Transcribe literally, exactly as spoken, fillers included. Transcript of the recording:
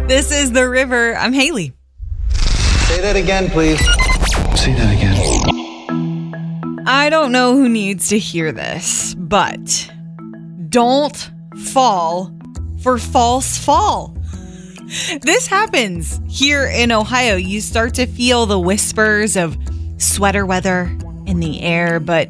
This is The River. I'm Haley. Say that again, please. Say that again. I don't know who needs to hear this, but don't fall for false fall. This happens here in Ohio. You start to feel the whispers of sweater weather in the air, but